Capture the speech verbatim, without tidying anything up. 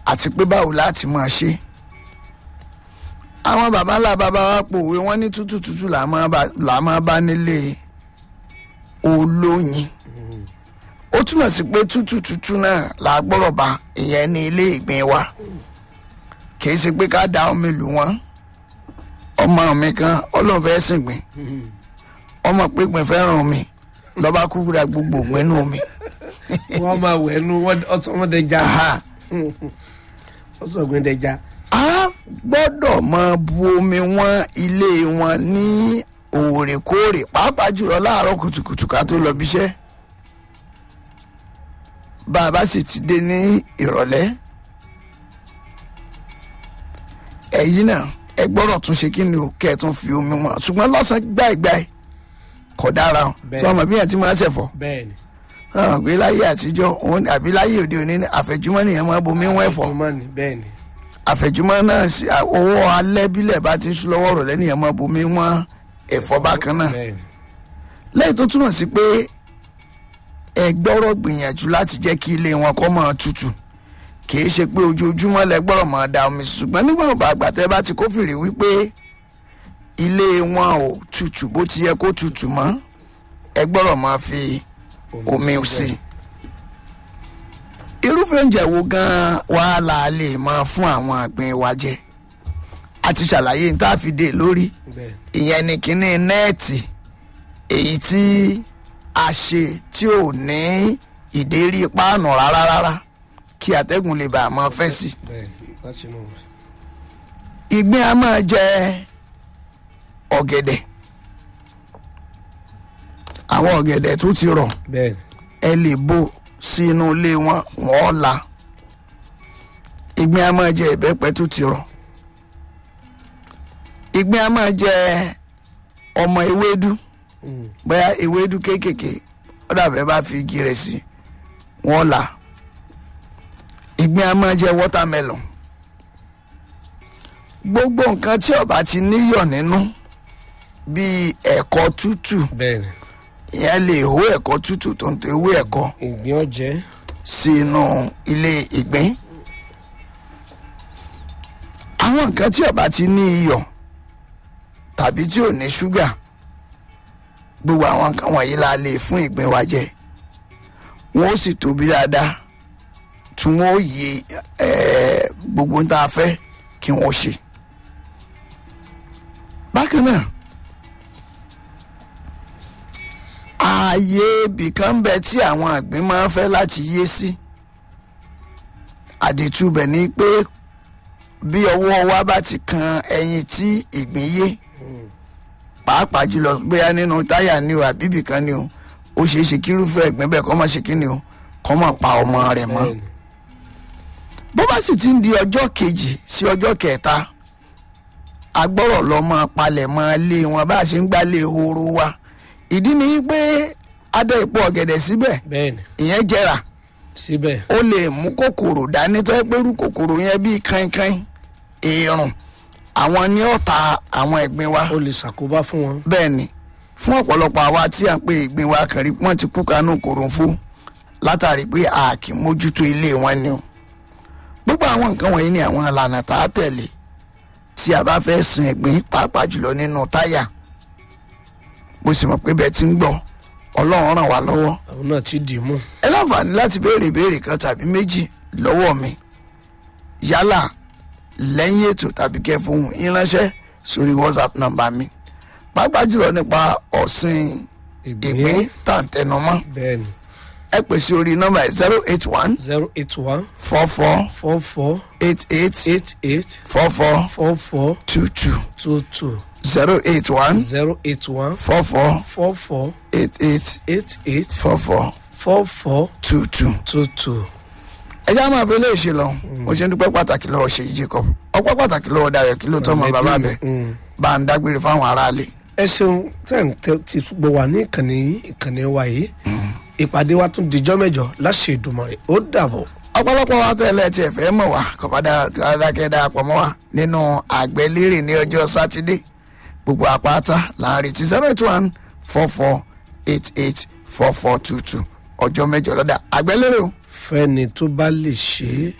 àti pé báwo láti máa ṣe. Àwọn bàbá ńlá bàbá wa pòwe wọ́n ní tútù tútù là máa bá là máa bá nílé olóyin. Ó túmọ̀ sí pé tútù tútù náà là gbọ́dọ̀ bá ìyẹn ní ilé ìgbín wa. Kì í ṣe pé ká da omi lù wọ́n. Ọmọ mi kan Ọlọ́run fẹ́ sìn gbìn. Ọmọ pé gbìn fẹ́ràn omi lọ́ba kúkú ra gbogbo gbẹ́nu omi. Wọ́n máa wẹ̀ nu ọmọ dẹja. Ó sọ gbìn dẹja. A gbọ́dọ̀ máa bu omi wọn ilé wọn ní òòrèkóòrè pàápàá jùlọ láàárọ̀ kùtùkùtù ká tó lọ bíṣẹ́. Bàbá sì ti dé ní ìrọ̀lẹ́. Ẹ̀yin náà ẹ gbọ́dọ̀ tún ṣe kí ni o kẹ́ ẹ tún fi omi wọn ṣùgbọ́n lọ́sàn-án gbáìgbáì kò dára o sọ ma bí yẹn ti máa ṣẹ̀fọ́. Bẹ́ẹ̀ni. Sọ pé láyé àtijọ́ òun àbí láyé òde òní àfẹ̀júmọ́ nìyẹn máa bomi wọn ẹ̀fọ́. Bẹ́ẹ̀ni. Àfẹ̀júmọ́ náà owó alẹ́ bílẹ̀ bá ti ń sún lọ́wọ́ rọ̀ lẹ́nìyẹn máa bomi wọn ẹ̀fọ́ bákan náà. Lẹ́yìn tó túmọ̀ sí pé ẹ gbọ́rọ̀ gbìyànjú láti jẹ́ kí ilé wọn kó máa tutù kì í ṣe pé ojoojúmọ́ lẹ gbọ́dọ̀ máa da omi ṣùgbọ́n nígbà wọn bá gbà tẹ́ bá ti kófìrí wípé ilé wọn ò tutù bó ti yẹ kó tutù mọ́ ẹ gbọ́dọ̀ máa fi omi sí i. Irúfẹ́ oúnjẹ wo gan-an wàá la lè máa fún àwọn àgbẹ̀ wa jẹ àti ṣàlàyé ní tá a fi dé lórí ìyẹn ní kínní nẹ́ẹ̀tì èyí tí a ṣe tí ò ní ìdérí páànù rárá rárá kí atẹ́gùn lè bàa máa fẹ́ sí. Ìgbín a máa jẹ ọ̀gẹ̀dẹ̀ àwọn ọ̀gẹ̀dẹ̀ tó ti rọ̀ ẹ lè bò sí inú ilé wọn wọ́n la. Ìgbín a máa jẹ ìbẹ́pẹ tó ti rọ̀. Ìgbín a máa jẹ ọmọ ewédú bóyá ewédú kéékèèké ó dàbẹ́ bá fi igi rẹ̀ sí wọ́n la. Ìgbín a máa jẹ watermelon. Gbogbo nǹkan tí ó bá ti níyọ̀ nínú bíi ẹ̀kọ tútù ìyẹn lè hó ẹ̀kọ tútù tó ń tó ewé ẹ̀kọ ìgbín ọ̀jẹ́ sínú ilé ìgbín. Àwọn nǹkan tí ó bá ti ní iyọ̀ tàbí tí ò ní ṣúgà gbogbo àwọn nǹkan wọ̀nyí la lè fún ìgbín wa jẹ. Wọ́n ó sì tóbi dáadáa tí wọ́n ó yí gbogbo ń tá a fẹ́ kí wọ́n ṣe. Bákan náà ààyè ibìkan bẹ tí àwọn àgbẹ̀ máa ń fẹ́ láti yé sí. Àdìtúbẹ̀ ni pé bí ọwọ́ wa bá ti kan ẹyin tí ìgbín yé pàápàá jùlọ bóyá nínú táyà ni o àbí ibìkan ni o ó ṣeé ṣe kí irúfẹ́ ìgbín bẹ́ẹ̀ kó má ṣe kí ni o kó má pa ọmọ rẹ̀ mọ́. Bó bá sì ti ń di ọjọ́ kejì sí ọjọ́ kẹta agbọ́rọ̀ lọ máa palẹ̀ mọ́ lé wọn bá a ṣe ń gbálé ehoro wa. Ìdí ni pé adé ipò ọ̀gẹ̀dẹ̀ síbẹ̀ ìyẹn jẹrà síbẹ̀ ó lè mú kòkòrò dání tó yẹ pé irú kòkòrò yẹn bíi kankan èèrùn àwọn ní ọ̀tá àwọn ìgbín wa. Ó lè ṣàkóbá fún wọn. Bẹ́ẹ̀ ni fún ọ̀pọ̀lọpọ̀ àwa tí à ń pè ìgbín wa kàn rí wọ́n ti kú kanú kòròǹfò látàrí pé a kì í mójútó ilé wọn ni o. Gbogbo àwọn nǹkan wọ̀nyí ni àwọn ìlànà tá a tẹ̀lé tí a bá fẹ́ sin ìgbín pàápàá jùlọ nínú táyà. Mo sì mọ̀ pé bẹ́ẹ̀ ti ń gbọ́ Ọlọ́run ràn wá lọ́wọ́. Àwọn náà ti dì mú. Ẹ láǹfààní láti béèrè ìbéèrè kan tàbí méjì lọ́wọ́ mi yálà lẹ́yìn ètò tàbí kẹ́ fohùn ìránṣẹ́ sórí WhatsApp nọ́mbà mi pàápàá jùlọ nípa ọ̀sìn ìgbín tàǹtẹ̀numọ́. Bẹ́ẹ̀ni. Ẹ pè sí orí nọ́mbà zero eight one zero eight one four four four four eight eight eight eight four four four four two two two two zero eight one zero eight one four four four four eight eight eight eight four four four four two two. two two. Ẹ já máa fi lè ṣe lọ mo ṣe ń dúpẹ́ pàtàkì lọ́wọ́ Ṣèyí Jacob ọpẹ́ pàtàkì lọ́wọ́ Dayọ̀ kí ló tọ́ ọmọ bàbá bẹ̀ bá ń dágbére fáwọn aráàlú. Ẹ ṣeun tẹ́ ń tẹ́ ti gbọ́ wà ní ìkànnì ìkànnì wa yìí ìpàdé wa tún dijọ́ mẹ́jọ láṣẹ Èdùmàrè ó dàbọ̀. Ọ̀pọ̀lọpọ̀ wa tẹ́lẹ̀ tí ẹ fẹ́ mọ̀ wá kọ̀ọ̀bá dákẹ́ darapọ̀ mọ́ wa nínú àgbẹ̀lérè ní ọjọ́ sátidé gbogbo àpáta láàrin ti zero eight one four four eight eight four four two two ọjọ́ mẹ́jọ lọ́dà àgbẹ̀lérè o. Fẹ́ni tó bá lè ṣe é